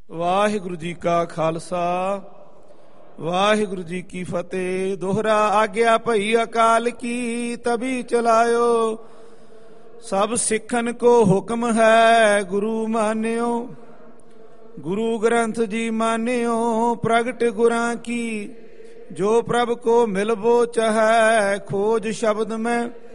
ਵਾਹਿਗੁਰੂ ਜੀ ਕਾ ਖਾਲਸਾ ਵਾਹਿਗੁਰੂ ਜੀ ਕੀ ਫਤਿਹ। ਦੋਹਰਾ ਆਗਿਆ ਭਈ ਅਕਾਲ ਕੀ ਤਬੀ ਚਲਾਇਓ। ਸਭ ਸਿੱਖਨ ਕੋ ਹੁਕਮ ਹੈ ਗੁਰੂ ਮਾਨਿਓ। ਗੁਰੂ ਗ੍ਰੰਥ ਜੀ ਮਾਨਿਓ ਪ੍ਰਗਟ ਗੁਰਾਂ ਕੀ। ਜੋ ਪ੍ਰਭ ਕੋ ਮਿਲਬੋ ਚਾਹੈ ਖੋਜ ਸ਼ਬਦ ਮੈਂ